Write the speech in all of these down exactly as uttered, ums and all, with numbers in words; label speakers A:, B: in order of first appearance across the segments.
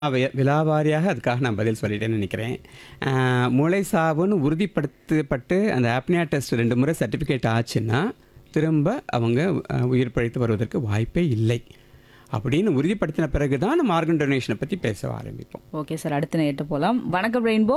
A: We விலாவாரியாக அதுக்காக நான் பதில் சொல்லிட்டேன்னு நினைக்கிறேன். அ மூளை சாவுன்னு உறுதிப்படுத்தப்பட்டு அந்த ஆப்னியா டெஸ்ட் ரெண்டு முறை சர்டிஃபிகேட் ஆச்சுன்னா, திரும்ப அவங்க அ உயிர் பிழைத்து வருவதற்கு வாய்ப்பே இல்லை. அப்படின்னு உறுதிப்படுத்தின பிறகு தான் நம்ம ஆர்கன் டொனேஷனை பற்றி பேச ஆரம்பிப்போம்.
B: ஓகே சார், அடுத்த நேட்டு போகலாம். வணக்கம் ரெயின்போ.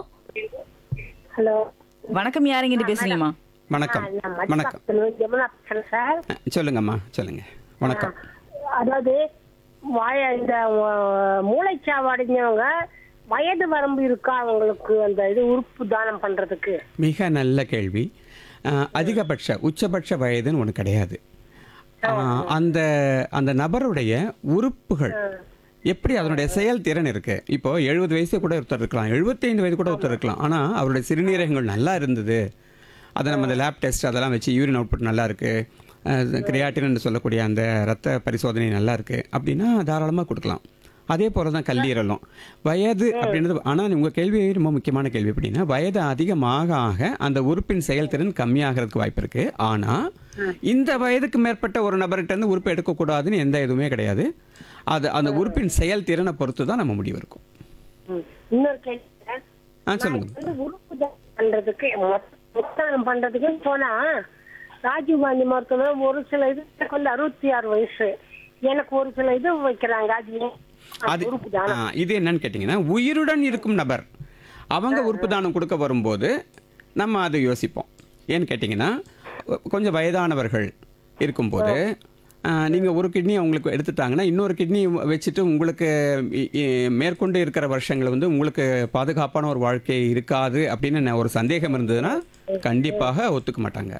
C: ஹலோ
B: வணக்கம், யாருங்கிட்ட பேசுறீங்கம்மா?
A: வணக்கம்.
C: நான்
A: வணக்கம்.
C: மதிப்பாக்கத்துல ஜமுனா பேசுறேன் சார்.
A: அ, சொல்லுங்கம்மா சொல்லுங்க. வணக்கம்.
C: அதாவது வாய இந்த அஹ், மூளைச்சாவு அடைஞ்சவங்க வயது வரம்பு இருக்கா அவங்களுக்கு அந்த இது உறுப்பு தானம் பண்றதுக்கு?
A: மிக நல்ல கேள்வி. அ, அதிகபட்ச உச்சபட்ச வயதுன்னு ஒன்று கிடையாது. அ, அந்த அந்த நபருடைய உறுப்புகள் எப்படி அதனுடைய செயல்திறன் இருக்கு. இப்போ எழுபது வயசு கூட ஒருத்தர் இருக்கலாம், எழுபத்தைந்து வயது கூட ஒருத்தர் இருக்கலாம். ஆனால் அவருடைய சிறுநீரகங்கள் நல்லா இருந்தது, அதை நம்ம இந்த லேப் டெஸ்ட் அதெல்லாம் வச்சு யூரின் அவுட்புட் நல்லா இருக்கு, கிரியாட்டின்னு சொல்லக்கூடிய அந்த ரத்த பரிசோதனை நல்லா இருக்கு அப்படின்னா தாராளமாக கொடுக்கலாம். அதே போல தான் கல்லீரலும் வயது அப்படின்றது. ஆனால் உங்கள் கேள்வி ரொம்ப முக்கியமான கேள்வி. எப்படின்னா வயது அதிகமாக ஆக அந்த உறுப்பின் செயல்திறன் கம்மியாகிறதுக்கு வாய்ப்பு இருக்கு. ஆனால் இந்த வயதுக்கு மேற்பட்ட ஒரு நபர்கிட்ட இருந்து உறுப்பு எடுக்கக்கூடாதுன்னு எந்த இதுவுமே கிடையாது. அது அந்த உறுப்பின் செயல்திறனை பொறுத்து தான் நம்ம முடிவு இருக்கும்.
C: ம். இன்னொரு கேள்வி சார்.
A: ஆ
C: நான்
A: சொல்லுங்க.
C: வந்து உறுப்பு தானம் பண்றதுக்கு முத்தானம் பண்றதுக்கு போனா ராஜீவ்காந்தி மருத்துவமனை ஒரு சில இது எனக்கு வந்து அறுபத்தி ஆறு வயசு, எனக்கு ஒரு சில இது வைக்கிறாங்க. அது ஏன் அந்த
A: அது
C: உறுப்பு
A: ஆ,
C: தானம்?
A: இது என்னன்னு கேட்டிங்கன்னா உயிருடன் இருக்கும் நபர் அவங்க உறுப்பு தானம் கொடுக்க வரும்போது நம்ம அதை யோசிப்போம். ஏன்னு கேட்டிங்கன்னா கொஞ்சம் வயதானவர்கள் இருக்கும்போது நீங்கள் ஒரு கிட்னி அவங்களுக்கு எடுத்துட்டாங்கன்னா இன்னொரு கிட்னி வச்சுட்டு உங்களுக்கு இ- இ- மேற்கொண்டு இருக்கிற வருஷங்கள் வந்து உங்களுக்கு பாதுகாப்பான ஒரு வாழ்க்கை இருக்காது அப்படின்னு ந- ஒரு சந்தேகம் இருந்ததுன்னா கண்டிப்பாக ஒத்துக்க மாட்டாங்க.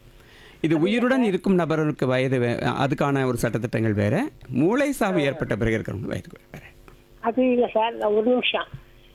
A: இது உயிருடன் இருக்கும் நபருக்கு வயது வே- அதுக்கான ஒரு சட்டத்திட்டங்கள் வேற, மூளை சாவு ஏற்பட்ட பிறகு இருக்கிறவங்க வயது வேற.
C: அது இல்ல சார், ஒரு நிமிஷம்.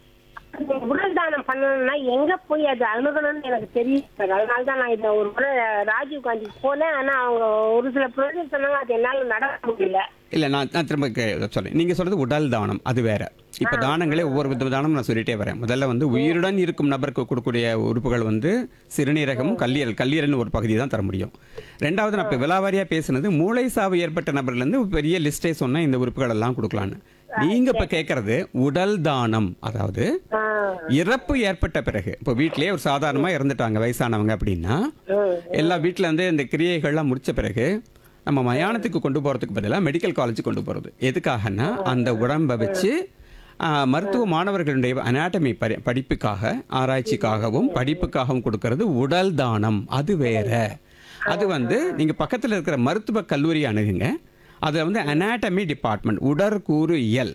C: அது உடல் தானம் பண்ணணும்னா எங்க போய் அது அணுகணும்னு எனக்கு தெரியும் சார். அதனால தான் நான் இதை ஒரு முறை ராஜீவ் காந்தி போனேன். ஆனா அவங்க ஒரு சில ப்ரொசீஜர் சொன்னாங்க, அது என்னால நடக்க முடியல.
A: இல்லை நான் நான் திரும்ப கே- சொல்றேன். நீங்கள் சொல்கிறது உடல் தானம், அது வேற. இப்போ தானங்களே ஒவ்வொரு வித தானம் நான் சொல்லிட்டே வரேன். முதல்ல வந்து உயிருடன் இருக்கும் நபருக்கு கொடுக்கக்கூடிய உறுப்புகள் வந்து சிறுநீரகமும் கல்லீரல் கல்லீரல்னு ஒரு பகுதி தான் தர முடியும். ரெண்டாவது நான் இப்போ விலாவாரியாக பேசுனது மூளை சாவு ஏற்பட்ட நபர்லேருந்து பெரிய லிஸ்ட்டே சொன்ன இந்த உறுப்புகள் எல்லாம் கொடுக்கலான்னு. நீங்கள் இப்போ கேட்குறது உடல் தானம், அதாவது
C: ஆ,
A: இறப்பு ஏற்பட்ட பிறகு. இப்போ வீட்டிலேயே ஒரு சாதாரணமாக இறந்துட்டாங்க வயசானவங்க அப்படின்னா எல்லா வீட்டில் வந்து இந்த கிரியைகள்லாம் முடிச்ச பிறகு நம்ம மயானத்துக்கு கொண்டு போகிறதுக்கு பதிலாக மெடிக்கல் காலேஜுக்கு கொண்டு போகிறது எதுக்காகன்னா அந்த உடம்பை வச்சு ஆ, மருத்துவ மாணவர்களுடைய அனாட்டமி பரி படிப்புக்காக ஆராய்ச்சிக்காகவும் படிப்புக்காகவும் கொடுக்கறது உடல் தானம். அது வேற. அது வந்து நீங்கள் பக்கத்தில் இருக்கிற மருத்துவ கல்லூரி அணுகுங்க. அதில் வந்து அனாட்டமி டிபார்ட்மெண்ட், உடற்கூறியல்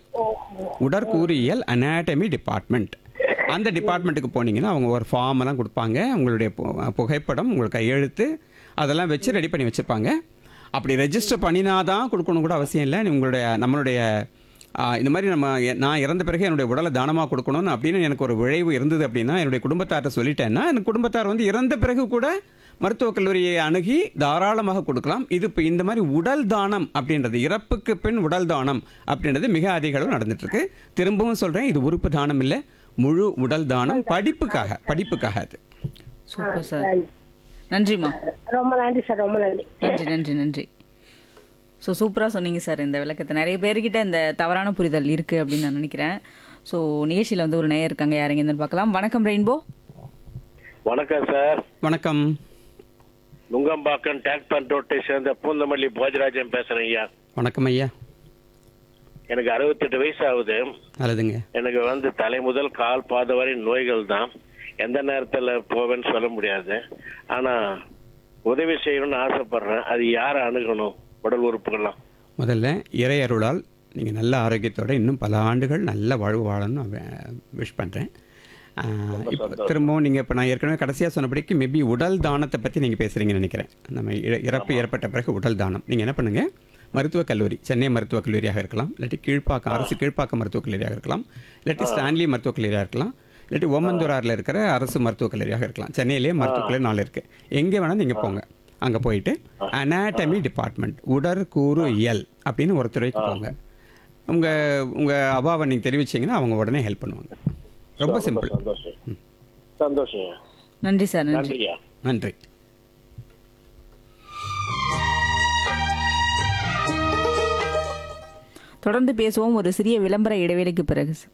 A: உடற்கூறியல் அனாட்டமி டிபார்ட்மெண்ட், அந்த டிபார்ட்மெண்ட்டுக்கு போனீங்கன்னா அவங்க ஒரு ஃபார்ம் எல்லாம் கொடுப்பாங்க. உங்களுடைய பு- புகைப்படம், உங்கள் கையெழுத்து அதெல்லாம் வச்சு ரெடி பண்ணி வச்சுருப்பாங்க. அப்படி ரெஜிஸ்டர் பண்ணினாதான் கொடுக்கணும் கூட அவசியம் இல்லை. உங்களுடைய நம்மளுடைய ஆ, இந்த மாதிரி நம்ம எ- நான் இறந்த பிறகு என்னுடைய உடலை தானமாக கொடுக்கணும்னு அப்படின்னு எனக்கு ஒரு விழைவு இருந்தது அப்படின்னா என்னுடைய குடும்பத்தார்ட்ட சொல்லிட்டேன்னா எனக்கு குடும்பத்தார் வந்து இறந்த பிறகு கூட மருத்துவக் கல்லூரியை அணுகி தாராளமாக கொடுக்கலாம். இது இப்போ இந்த மாதிரி உடல் தானம் அப்படின்றது, இறப்புக்கு பின் உடல் தானம் அப்படின்றது மிக அதிக அளவு நடந்துட்டு இருக்கு. திரும்பவும் சொல்றேன், இது உறுப்பு தானம் இல்லை, முழு உடல் தானம். படிப்புக்காக படிப்புக்காக அது.
B: சூப்பர் சார், நன்றிம்மா.
C: ரொம்ப நன்றி சார், ரொம்ப நன்றி.
B: நன்றி நன்றி நன்றி. ஸோ சூப்பராக சொன்னீங்க சார் இந்த விளக்கத்தை. நிறைய பேர்கிட்ட இந்த தவறான புரிதல் இருக்குது அப்படின்னு நான் நினைக்கிறேன். ஸோ நிகழ்ச்சியில் வந்து ஒரு நேயர் இருக்காங்க, யாருங்கன்னு பார்க்கலாம். வணக்கம் ரெயின்போ.
D: வணக்கம் சார்.
A: வணக்கம்.
D: நுங்கம்பாக்கம் டேக் பண்ட் ரோட்டை சேர்ந்த பூந்தமல்லி போஜராஜன் பேசுறேன் ஐயா.
A: வணக்கம் ஐயா.
D: எனக்கு அறுபத்தெட்டு வயசு ஆகுது.
A: நல்லதுங்க.
D: எனக்கு வந்து தலை முதல் கால் பாத வரை நோய்கள் தான். எந்த நேரத்தில் போவேன்னு சொல்ல முடியாது. ஆனா உதவி செய்யணும்னு ஆசைப்படுறேன். அது யாரை அணுகணும்? உடல் உறுப்புகள்லாம்
A: முதல்ல இறை அருளால் நீங்கள் நல்ல ஆரோக்கியத்தோட இன்னும் பல ஆண்டுகள் நல்ல வாழ்வு வாழணும்னு நான் விஷ் பண்ணுறேன். இப்போ திரும்பவும் நீங்கள் இப்போ நான் ஏற்கனவே கடைசியாக சொன்னபடிக்கு மேபி உடல் தானத்தை பற்றி நீங்கள் பேசுகிறீங்கன்னு நினைக்கிறேன். நம்ம இற- இறப்பு ஏற்பட்ட பிறகு உடல் தானம் நீங்கள் என்ன பண்ணுங்கள், மருத்துவக் கல்லூரி, சென்னை மருத்துவக் கல்லூரியாக இருக்கலாம், இல்லாட்டி கீழ்ப்பாக்கம் அரசு கீழ்ப்பாக்கம் மருத்துவக் கல்லூரியாக இருக்கலாம், இல்லாட்டி ஸ்டான்லி மருத்துவக் கல்லூரியாக இருக்கலாம், இல்லாட்டி ஓமந்தூராரில் இருக்கிற அரசு மருத்துவக் கல்லூரியாக இருக்கலாம். சென்னையிலேயே மருத்துவக் கல்லூரி நாலு இருக்குது. எங்கே வேணால் நீங்கள் போங்க. அங்கே போயிட்டு அனாட்டமி டிபார்ட்மெண்ட், உடற்கூறு இயல் அப்படின்னு ஒரு துறைக்கு போங்க. உங்கள் உங்கள் அபாவை நீங்கள் தெரிவிச்சிங்கன்னா அவங்க உடனே ஹெல்ப் பண்ணுவாங்க. ரொம்ப சிம்பிள்.
D: சந்தோஷம் சந்தோஷம் ஐயா.
B: நன்றி சார், நன்றி.
D: நன்றியா.
A: நன்றி.
B: தொடர்ந்து பேசுவோம் ஒரு சிறிய விளம்பர இடைவேளைக்கு பிறகு.